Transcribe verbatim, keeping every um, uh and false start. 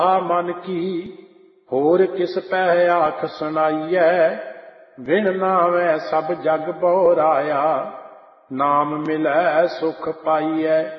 ਆ ਮਨ ਕੀ ਹੋਰ ਕਿਸ ਪੈ ਆਖ ਸੁਣਾਈਐ। ਬਿਨ ਨਾਵੈ ਸਭ ਜਗ ਬਹੁ ਰਾਇਆ, ਨਾਮ ਮਿਲੈ ਸੁਖ ਪਾਈਐ।